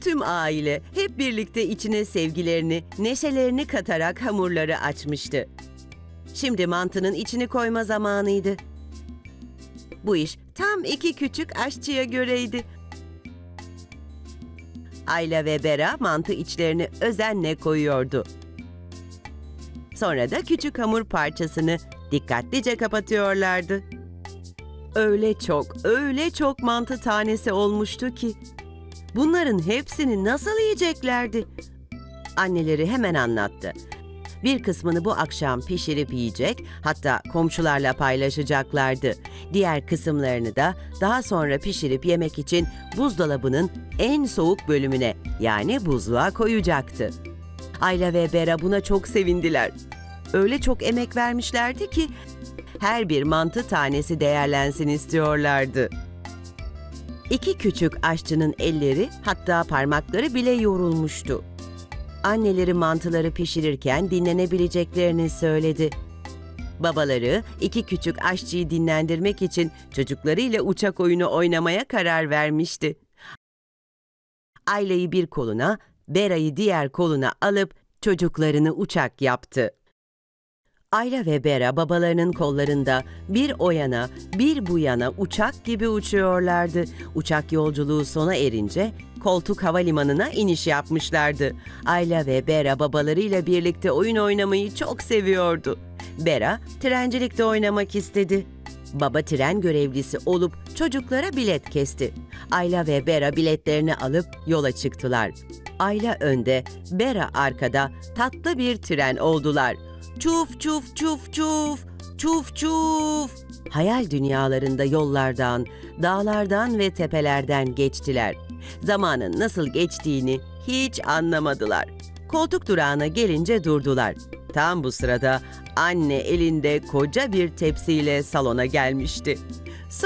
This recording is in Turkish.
Tüm aile hep birlikte içine sevgilerini, neşelerini katarak hamurları açmıştı. Şimdi mantının içini koyma zamanıydı. Bu iş tam iki küçük aşçıya göreydi. Ayla ve Bera mantı içlerini özenle koyuyordu. Sonra da küçük hamur parçasını dikkatlice kapatıyorlardı. Öyle çok mantı tanesi olmuştu ki bunların hepsini nasıl yiyeceklerdi? Anneleri hemen anlattı. Bir kısmını bu akşam pişirip yiyecek, hatta komşularla paylaşacaklardı. Diğer kısımlarını da daha sonra pişirip yemek için buzdolabının en soğuk bölümüne, yani buzluğa koyacaktı. Ayla ve Bera buna çok sevindiler. Öyle çok emek vermişlerdi ki her bir mantı tanesi değerlensin istiyorlardı. İki küçük aşçının elleri, hatta parmakları bile yorulmuştu. Anneleri mantıları pişirirken dinlenebileceklerini söyledi. Babaları iki küçük aşçıyı dinlendirmek için çocuklarıyla uçak oyunu oynamaya karar vermişti. Ayla'yı bir koluna, Bera'yı diğer koluna alıp çocuklarını uçak yaptı. Ayla ve Bera babalarının kollarında bir o yana, bir bu yana uçak gibi uçuyorlardı. Uçak yolculuğu sona erince Koltuk Havalimanı'na iniş yapmışlardı. Ayla ve Bera babalarıyla birlikte oyun oynamayı çok seviyordu. Bera trencilikte oynamak istedi. Baba tren görevlisi olup çocuklara bilet kesti. Ayla ve Bera biletlerini alıp yola çıktılar. Ayla önde, Bera arkada tatlı bir tren oldular. Çuf çuf çuf çuf, çuf çuf. Hayal dünyalarında yollardan, dağlardan ve tepelerden geçtiler. Zamanın nasıl geçtiğini hiç anlamadılar. Koltuk durağına gelince durdular. Tam bu sırada anne elinde koca bir tepsiyle salona gelmişti.